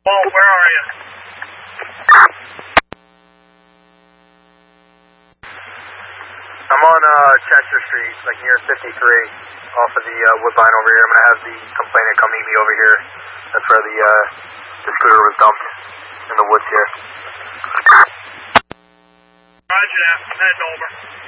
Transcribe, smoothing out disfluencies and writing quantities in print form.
Paul, where are you? I'm on Chester Street, like near 53, off of the Woodbine over here. I'm going to have the complainant come meet me over here. That's where the scooter was dumped in the woods here. Roger that. I'm heading over.